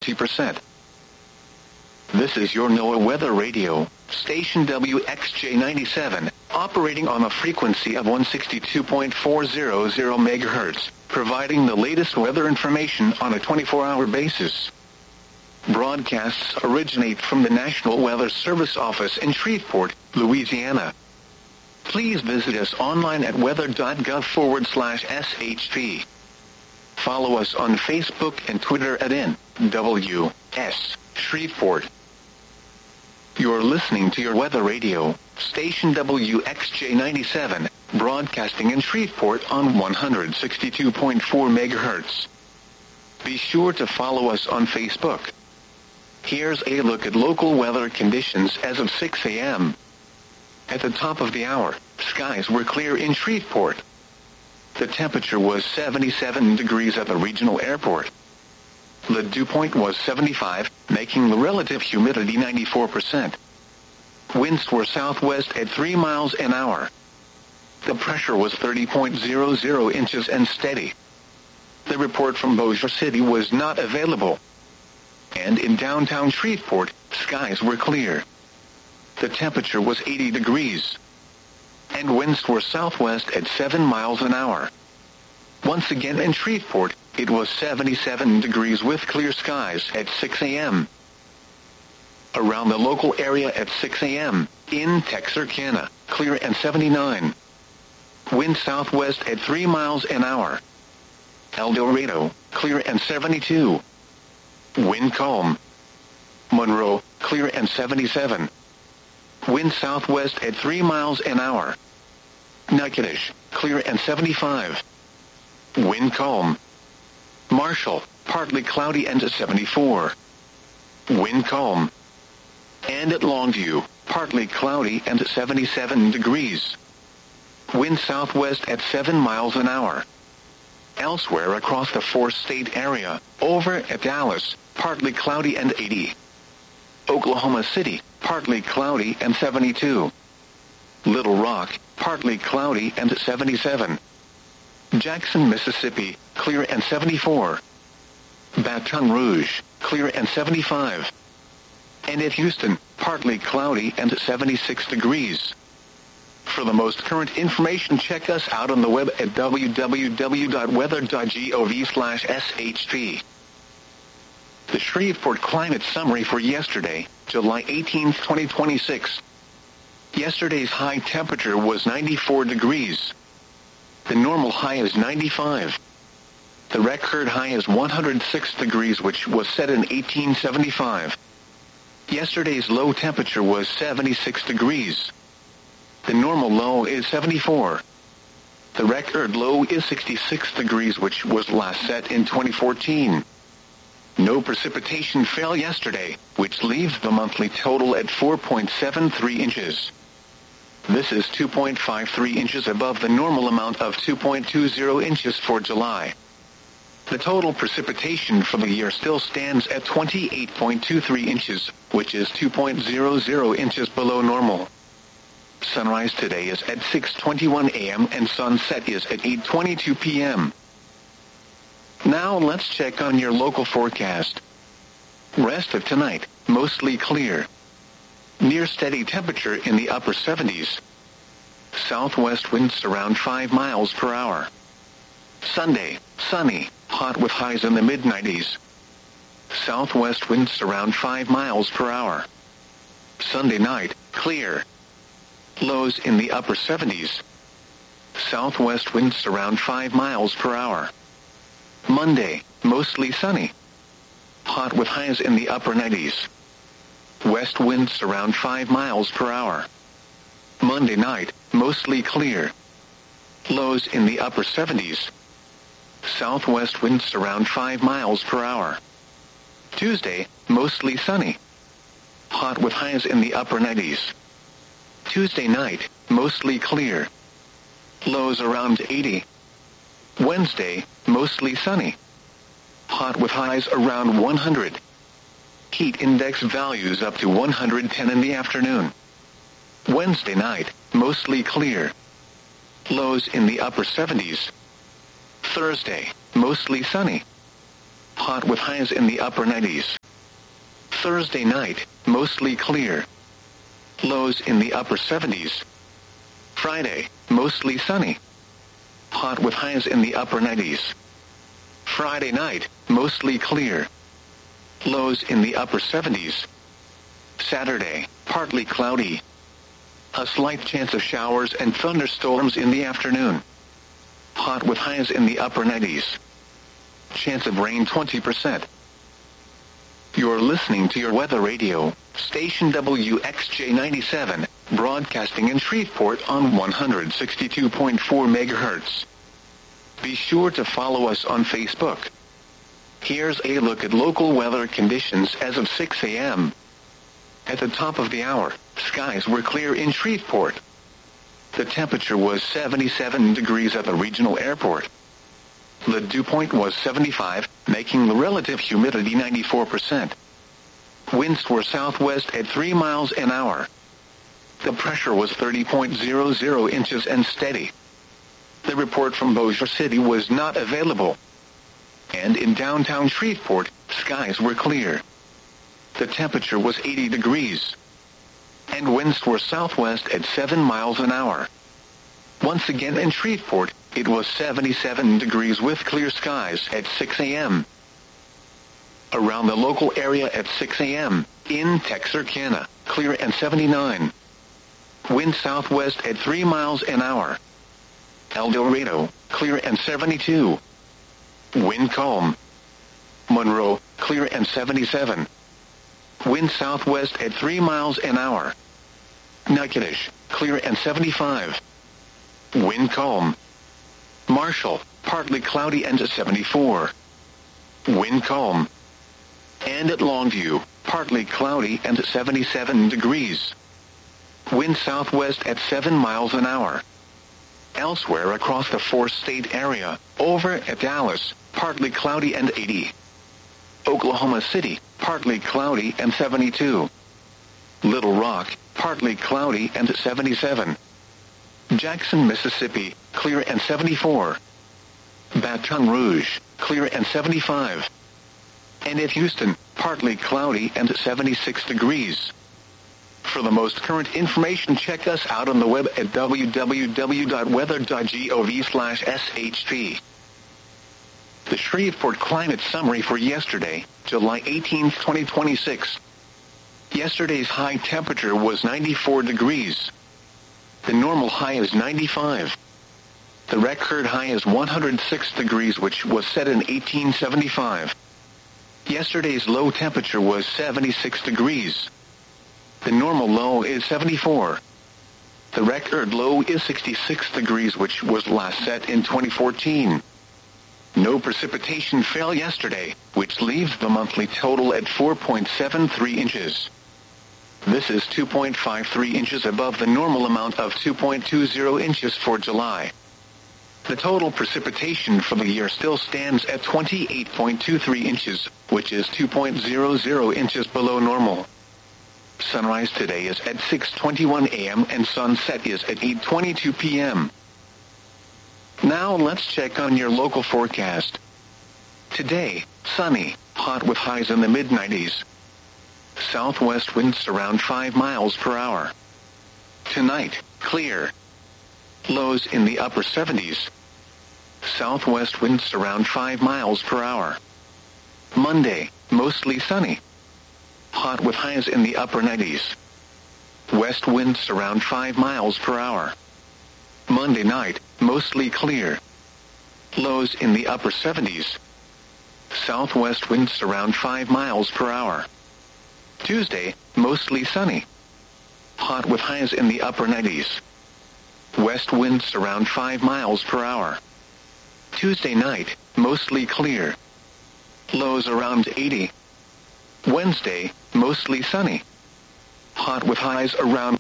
50%. This is your NOAA Weather Radio, station WXJ97, operating on a frequency of 162.400 MHz, providing the latest weather information on a 24-hour basis. Broadcasts originate from the National Weather Service office in Shreveport, Louisiana. Please visit us online at weather.gov/SHP. Follow us on Facebook and Twitter at NWS Shreveport. You're listening to your Weather Radio, station WXJ97, broadcasting in Shreveport on 162.4 MHz. Be sure to follow us on Facebook. Here's a look at local weather conditions as of 6 a.m. At the top of the hour, skies were clear in Shreveport. The temperature was 77 degrees at the regional airport. The dew point was 75, making the relative humidity 94%. Winds were southwest at 3 miles an hour. The pressure was 30.00 inches and steady. The report from Bossier City was not available. And in downtown Shreveport, skies were clear. The temperature was 80 degrees. And winds were southwest at 7 miles an hour. Once again in Shreveport, it was 77 degrees with clear skies at 6 a.m. Around the local area at 6 a.m., in Texarkana, clear and 79. Wind southwest at 3 miles an hour. El Dorado, clear and 72. Wind calm. Monroe, clear and 77. Wind southwest at 3 miles an hour. Natchitoches, clear and 75. Wind calm. Marshall, partly cloudy and 74. Wind calm. And at Longview, partly cloudy and 77 degrees. Wind southwest at 7 miles an hour. Elsewhere across the four-state area, over at Dallas, partly cloudy and 80. Oklahoma City, partly cloudy and 72. Little Rock, partly cloudy and 77. Jackson, Mississippi, clear and 74. Baton Rouge, clear and 75. And at Houston, partly cloudy and 76 degrees. For the most current information, check us out on the web at www.weather.gov/SHP. The Shreveport Climate Summary for yesterday, July 18, 2026. Yesterday's high temperature was 94 degrees. The normal high is 95. The record high is 106 degrees, which was set in 1875. Yesterday's low temperature was 76 degrees. The normal low is 74. The record low is 66 degrees, which was last set in 2014. No precipitation fell yesterday, which leaves the monthly total at 4.73 inches. This is 2.53 inches above the normal amount of 2.20 inches for July. The total precipitation for the year still stands at 28.23 inches, which is 2.00 inches below normal. Sunrise today is at 6:21 a.m. and sunset is at 8:22 p.m. Now let's check on your local forecast. Rest of tonight, mostly clear. Near steady temperature in the upper 70s. Southwest winds around 5 miles per hour. Sunday, sunny, hot with highs in the mid-90s. Southwest winds around 5 miles per hour. Sunday night, clear. Lows in the upper 70s. Southwest winds around 5 miles per hour. Monday, mostly sunny. Hot with highs in the upper 90s. West winds around 5 miles per hour. Monday night, mostly clear. Lows in the upper 70s. Southwest winds around 5 miles per hour. Tuesday, mostly sunny. Hot with highs in the upper 90s. Tuesday night, mostly clear. Lows around 80. Wednesday, mostly sunny. Hot with highs around 100. Heat index values up to 110 in the afternoon. Wednesday night, mostly clear. Lows in the upper 70s. Thursday, mostly sunny. Hot with highs in the upper 90s. Thursday night, mostly clear. Lows in the upper 70s. Friday, mostly sunny. Hot with highs in the upper 90s. Friday night, mostly clear. Lows in the upper 70s. Saturday, partly cloudy. A slight chance of showers and thunderstorms in the afternoon. Hot with highs in the upper 90s. Chance of rain 20%. You're listening to your weather radio, station WXJ97, broadcasting in Shreveport on 162.4 MHz. Be sure to follow us on Facebook. Here's a look at local weather conditions as of 6 a.m. At the top of the hour, skies were clear in Shreveport. The temperature was 77 degrees at the regional airport. The dew point was 75, making the relative humidity 94%. Winds were southwest at 3 miles an hour. The pressure was 30.00 inches and steady. The report from Bossier City was not available. And in downtown Shreveport, skies were clear. The temperature was 80 degrees. And winds were southwest at 7 miles an hour. Once again in Shreveport, it was 77 degrees with clear skies at 6 a.m. Around the local area at 6 a.m., in Texarkana, clear and 79. Wind southwest at 3 miles an hour. El Dorado, clear and 72. Wind calm. Monroe, clear and 77. Wind southwest at 3 miles an hour. Natchitoches, clear and 75. Wind calm. Marshall, partly cloudy and 74. Wind calm. And at Longview, partly cloudy and 77 degrees. Wind southwest at 7 miles an hour. Elsewhere across the four-state area, over at Dallas, partly cloudy and 80. Oklahoma City, partly cloudy and 72. Little Rock, partly cloudy and 77. Jackson, Mississippi, clear and 74. Baton Rouge, clear and 75. And at Houston, partly cloudy and 76 degrees. For the most current information, check us out on the web at www.weather.gov/SHP. The Shreveport Climate Summary for yesterday, July 18, 2026. Yesterday's high temperature was 94 degrees. The normal high is 95. The record high is 106 degrees, which was set in 1875. Yesterday's low temperature was 76 degrees. The normal low is 74. The record low is 66 degrees, which was last set in 2014. No precipitation fell yesterday, which leaves the monthly total at 4.73 inches. This is 2.53 inches above the normal amount of 2.20 inches for July. The total precipitation for the year still stands at 28.23 inches, which is 2.00 inches below normal. Sunrise today is at 6:21 a.m. and sunset is at 8:22 p.m. Now let's check on your local forecast. Today, sunny, hot with highs in the mid-90s. Southwest winds around 5 miles per hour. Tonight, clear. Lows in the upper 70s. Southwest winds around 5 miles per hour. Monday, mostly sunny. Hot with highs in the upper 90s. West winds around 5 miles per hour. Monday night, mostly clear. Lows in the upper 70s. Southwest winds around 5 miles per hour. Tuesday, mostly sunny. Hot with highs in the upper 90s. West winds around 5 miles per hour. Tuesday night, mostly clear. Lows around 80. Wednesday, mostly sunny. Hot with highs around.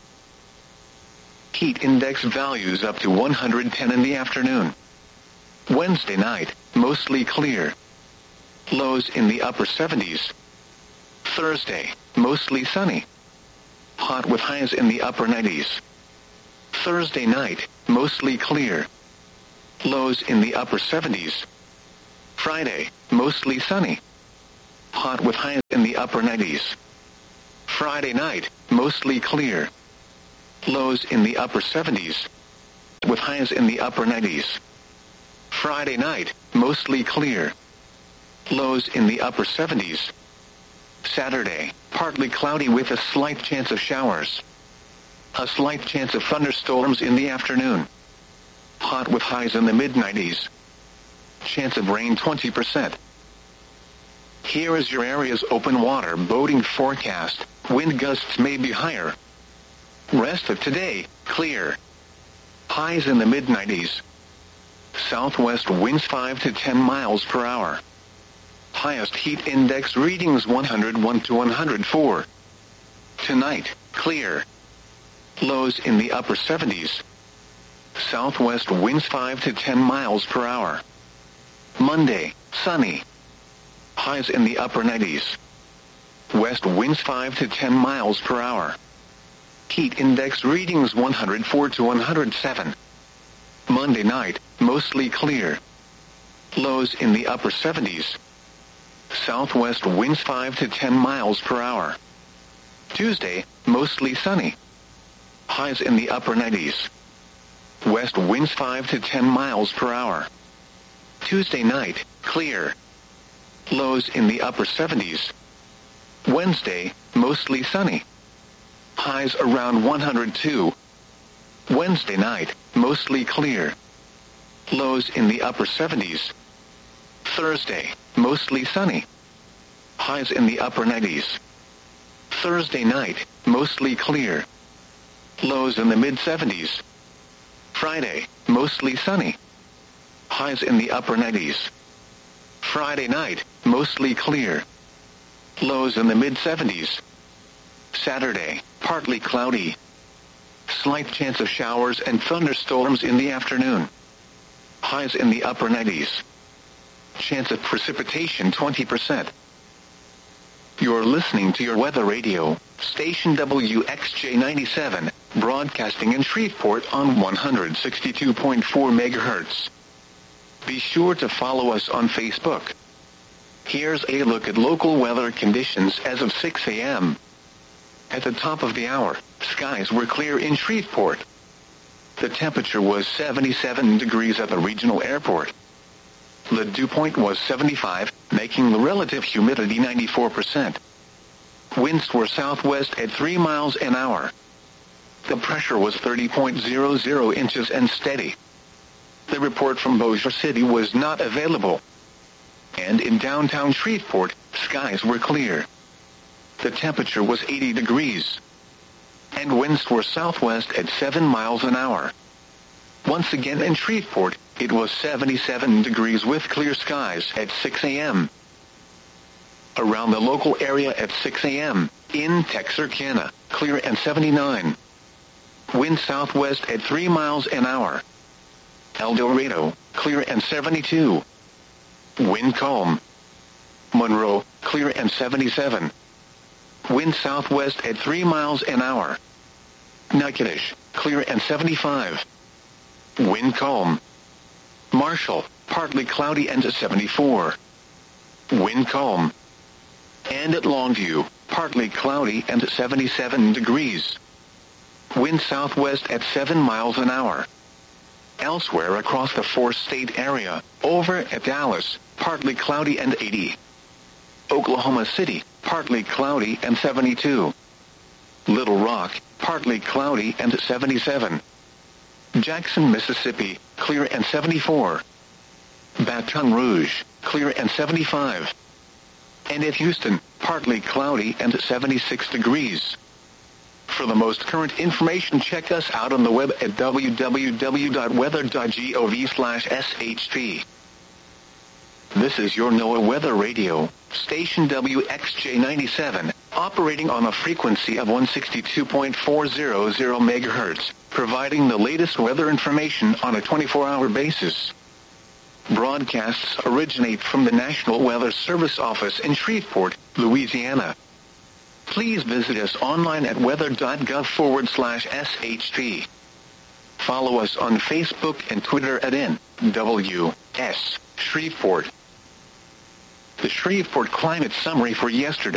Heat index values up to 110 in the afternoon. Wednesday night, mostly clear. Lows in the upper 70s. Thursday, mostly sunny. Hot with highs in the upper 90s. Thursday night, mostly clear. Lows in the upper 70s. Friday, mostly sunny. hot with highs in the upper 90s. Friday night, mostly clear. Lows in the upper 70s, with highs in the upper 90s. Friday night, mostly clear. Lows in the upper 70s. Saturday, partly cloudy with a slight chance of showers. A slight chance of thunderstorms in the afternoon. Hot with highs in the mid-90s. Chance of rain 20%. Here is your area's open water boating forecast. Wind gusts may be higher. Rest of today, clear. Highs in the mid-90s. Southwest winds 5 to 10 miles per hour. Highest heat index readings 101 to 104. Tonight, clear. Lows in the upper 70s. Southwest winds 5 to 10 miles per hour. Monday, sunny. Highs in the upper 90s. West winds 5 to 10 miles per hour. Heat index readings 104 to 107. Monday night, mostly clear. Lows in the upper 70s. Southwest winds 5 to 10 miles per hour. Tuesday, mostly sunny. Highs in the upper 90s. West winds 5 to 10 miles per hour. Tuesday night, clear. Lows in the upper 70s. Wednesday, mostly sunny. Highs around 102. Wednesday night, mostly clear. Lows in the upper 70s. Thursday, mostly sunny. Highs in the upper 90s. Thursday night, mostly clear. Lows in the mid-70s. Friday, mostly sunny. Highs in the upper 90s. Friday night, mostly clear. Lows in the mid-70s. Saturday, partly cloudy. Slight chance of showers and thunderstorms in the afternoon. Highs in the upper 90s. Chance of precipitation 20%. You're listening to your weather radio, station WXJ97, broadcasting in Shreveport on 162.4 MHz. Be sure to follow us on Facebook. Here's a look at local weather conditions as of 6 a.m. At the top of the hour, skies were clear in Shreveport. The temperature was 77 degrees at the regional airport. The dew point was 75, making the relative humidity 94%. Winds were southwest at 3 miles an hour. The pressure was 30.00 inches and steady. The report from Bossier City was not available. And in downtown Shreveport, skies were clear. The temperature was 80 degrees. And winds were southwest at 7 miles an hour. Once again in Shreveport, it was 77 degrees with clear skies at 6 a.m. Around the local area at 6 a.m., in Texarkana, clear and 79. Wind southwest at 3 miles an hour. El Dorado, clear and 72. Wind calm. Monroe, clear and 77. Wind southwest at 3 miles an hour. Natchitoches, clear and 75. Wind calm. Marshall, partly cloudy and 74. Wind calm. And at Longview, partly cloudy and 77 degrees. Wind southwest at 7 miles an hour. Elsewhere across the four-state area, over at Dallas, partly cloudy and 80. Oklahoma City, partly cloudy and 72. Little Rock, partly cloudy and 77. Jackson, Mississippi, clear and 74. Baton Rouge, clear and 75. And at Houston, partly cloudy and 76 degrees. For the most current information, check us out on the web at www.weather.gov/SHP. This is your NOAA Weather Radio, station WXJ97, operating on a frequency of 162.400 MHz, providing the latest weather information on a 24-hour basis. Broadcasts originate from the National Weather Service office in Shreveport, Louisiana. Please visit us online at weather.gov/SHP. Follow us on Facebook and Twitter at NWS Shreveport. The Shreveport Climate Summary for yesterday.